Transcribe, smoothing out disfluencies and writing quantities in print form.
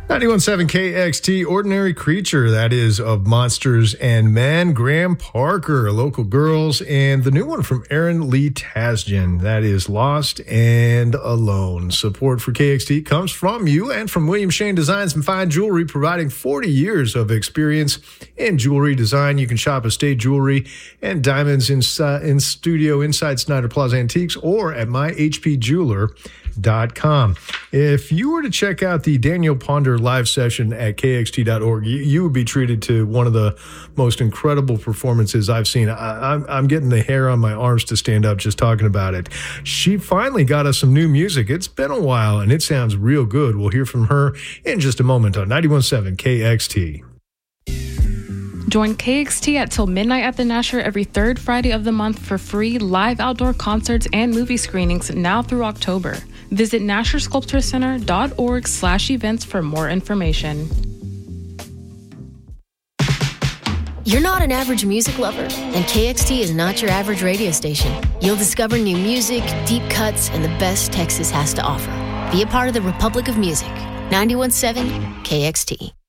91.7 KXT, Ordinary Creature, that is, of Monsters and Men. Graham Parker, Local Girls, and the new one from Aaron Lee Tasjan, that is Lost and Alone. Support for KXT comes from you and from William Shane Designs and Fine Jewelry, providing 40 years of experience in jewelry design. You can shop estate jewelry and diamonds in studio inside Snyder Plaza Antiques or at myhpjeweler.com. If you were to check out the Daniel Ponder live session at kxt.org, you would be treated to one of the most incredible performances I've seen. I'm getting the hair on my arms to stand up just talking about it. She finally got us some new music. It's been a while, and it sounds real good. We'll hear from her in just a moment on 91.7 KXT. Join KXT at till midnight at the Nasher every third Friday of the month for free live outdoor concerts and movie screenings now through October. Visit NasherSculptureCenter.org/events for more information. You're not an average music lover, and KXT is not your average radio station. You'll discover new music, deep cuts, and the best Texas has to offer. Be a part of the Republic of Music. 91.7 KXT.